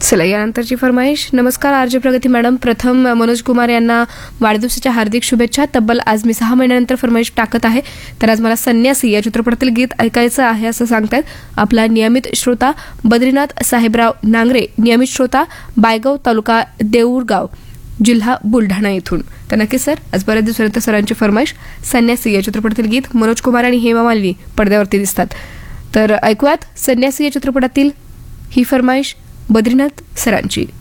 चला यानंतरची फरमाईश. नमस्कार आरजे प्रगती मॅडम, प्रथम मनोज कुमार यांना वाढदिवसाच्या हार्दिक शुभेच्छा. तब्बल आज मी 6 महिन्यानंतर फरमाईश टाकत आहे, तर आज मला संन्यासी या चित्रपटातील गीत ऐकायचं आहे असं सांगतायत. आपला नियमित श्रोता बद्रीनाथ साहेबराव नांगरे, नियमित श्रोता बायगाव, तालुका देऊरगाव, जिल्हा बुलढाणा येथून. तर नक्की सर, आज बऱ्याच दिवसानंतर सरांची फरमाईश संन्यासी या चित्रपटातील गीत मनोज कुमार आणि हेमा मालिनी पडद्यावरती दिसतात. तर ऐकूयात संन्यासी या चित्रपटातील ही फरमाईश बद्रीनाथ सरांची.